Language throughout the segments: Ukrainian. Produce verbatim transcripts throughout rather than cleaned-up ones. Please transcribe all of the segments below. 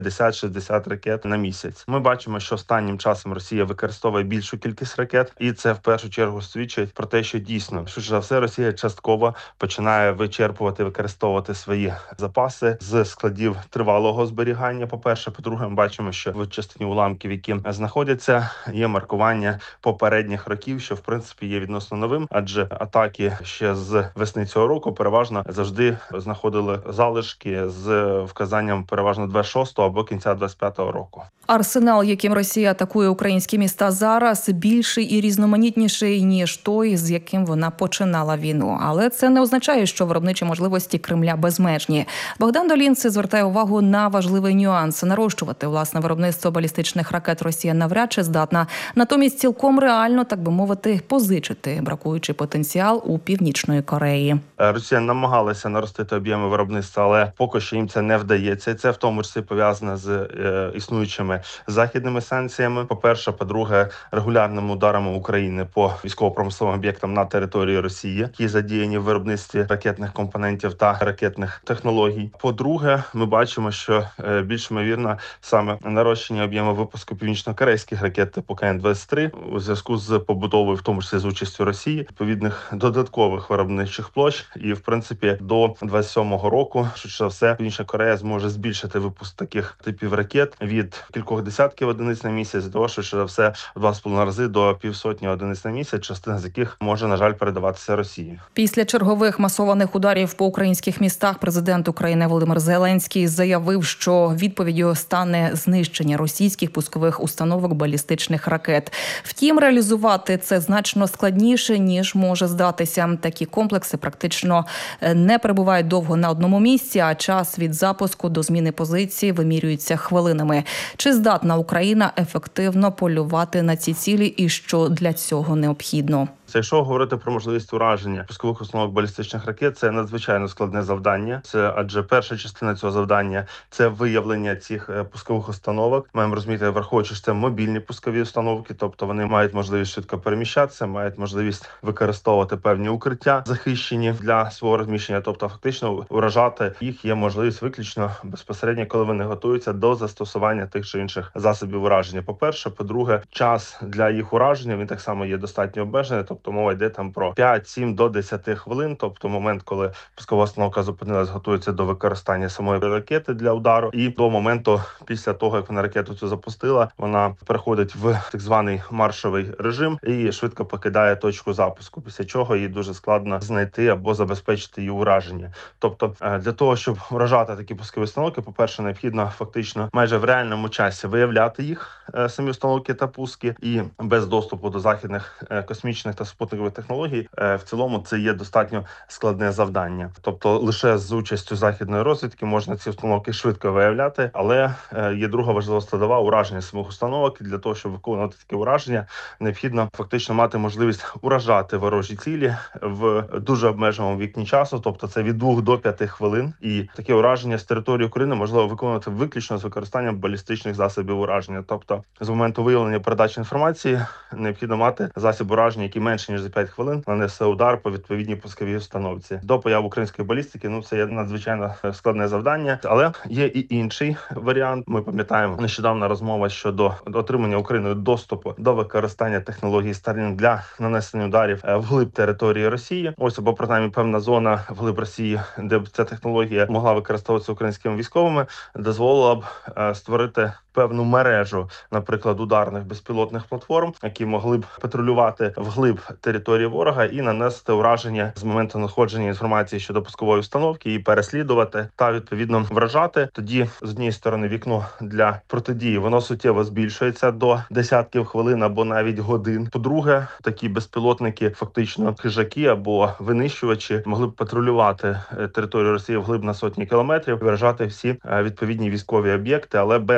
п'ятдесят-шістдесят ракет на місяць. Ми бачимо, що останнім часом Росія використовує більшу кількість ракет, і це в першу чергу свідчить про те, що дійсно, що за все Росія частково починає вичерпувати, використовувати свої запаси з складів тривалого зберігання. По-перше, по-друге, ми бачимо, що в частині уламків, які знаходяться, є маркування попередніх років, що в принципі є відносно новим, адже атаки ще з весни цього року переважно завжди знаходили залишки з вказанням переважно двадцять шостого або кінця двадцять п'ятого року. Арсенал, яким Росія атакує українські міста зараз, більший і різноманітніший, ніж той, з яким вона починала війну. Але це не означає, що виробничі можливості Кремля безмежні. Богдан Долінце звертає увагу на важливий нюанс. Нарощувати власне виробництво балістичних ракет Росія навряд чи здатна. Натомість цілком реально, так би мовити, позичити бракуючий потенціал у Північної Кореї. Росія намагалася наростити об'єми виробництва, але поки що їм це не вдається. Це в тому числі пов'язане з е, існуючими західними санкціями. По-перше, по-друге, регулярними ударами України по військово-промисловим об'єктам на території Росії, які задіяні в виробництві ракетних компонентів та ракетних технологій. По-друге, ми бачимо, що е, більш ймовірно саме нарощення об'єму випуску північно-корейських ракет типу К Н двадцять три у зв'язку з побудовою, в тому числі з участю Росії, відповідних додаткових виробничих площ. І в принципі до двадцять сьомого року, швидше за все, Північна Корея зможе збільшити випуск таких типів ракет від кількох десятків одиниць на місяць до, швидше за все, в два з половиною рази до півсотні одиниць на місяць, частина з яких може, на жаль, передаватися Росії. Після чергових масованих ударів по українських містах президент України Володимир Зеленський заявив, що відповіддю стане знищення російських пускових установок балістичних ракет. Втім, реалізувати це значно складніше, ніж може здатися. Такі комплекси практично не перебувають довго на одному місці, а час від запуску до зміни позиції вимірюється хвилинами. Чи здатна Україна ефективно полювати на ці цілі і що для цього необхідно? Якщо говорити про можливість ураження пускових установок балістичних ракет, це надзвичайно складне завдання. Це адже перша частина цього завдання – це виявлення цих пускових установок. Маємо розуміти, враховуючи, що це мобільні пускові установки, тобто вони мають можливість швидко переміщатися, мають можливість використовувати певні укриття захищені для свого розміщення. Тобто, фактично уражати їх є можливість виключно безпосередньо, коли вони готуються до застосування тих чи інших засобів ураження. По-перше, по-друге, час для їх ураження він так само є достатньо обмежений. Тобто мова йде там про п'ять-сім до десяти хвилин, тобто момент, коли пускова установка зупинилась, готується до використання самої ракети для удару, і до моменту, після того, як вона ракету цю запустила, вона переходить в так званий маршовий режим і швидко покидає точку запуску, після чого їй дуже складно знайти або забезпечити її ураження. Тобто для того, щоб вражати такі пускові установки, по-перше, необхідно фактично майже в реальному часі виявляти їх, самі установки та пуски, і без доступу до західних космічних та спутникових технологій, в цілому це є достатньо складне завдання. Тобто лише з участю західної розвідки можна ці установки швидко виявляти, але є друга важлива складова – ураження самих установок. І для того, щоб виконувати таке ураження, необхідно фактично мати можливість уражати ворожі цілі в дуже обмеженому вікні часу, тобто це від двох до п'яти хвилин. І таке ураження з території України можливо виконувати виключно з використанням балістичних засобів ураження. Тобто з моменту виявлення передачі інформації необхідно мати засіб ураження, який менше ніж за п'ять хвилин нанесе удар по відповідній пусковій установці. До появи української балістики, ну це є надзвичайно складне завдання, але є і інший варіант. Ми пам'ятаємо нещодавна розмова щодо отримання Україною доступу до використання технології Starlink для нанесення ударів вглиб території Росії. Ось або принаймні певна зона вглиб Росії, де б ця технологія могла використовуватися українськими військовими, дозволила б створити певну мережу, наприклад, ударних безпілотних платформ, які могли б патрулювати вглиб території ворога і нанести ураження з моменту надходження інформації щодо пускової установки, і переслідувати та відповідно вражати. Тоді з однієї сторони вікно для протидії воно суттєво збільшується до десятків хвилин або навіть годин. По-друге, такі безпілотники, фактично хижаки або винищувачі, могли б патрулювати територію Росії вглиб на сотні кілометрів, вражати всі відповідні військові об'єкти, але без доступу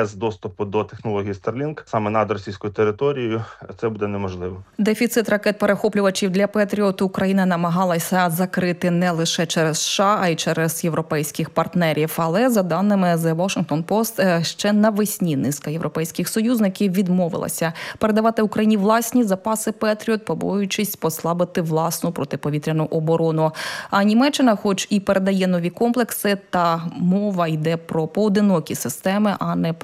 доступу до технології Starlink саме над російською територією, це буде неможливо. Дефіцит ракет-перехоплювачів для Петріот Україна намагалася закрити не лише через США, а й через європейських партнерів. Але за даними The Washington Post, ще навесні низка європейських союзників відмовилася передавати Україні власні запаси Петріот, побоюючись послабити власну протиповітряну оборону. А Німеччина, хоч і передає нові комплекси, та мова йде про поодинокі системи, а не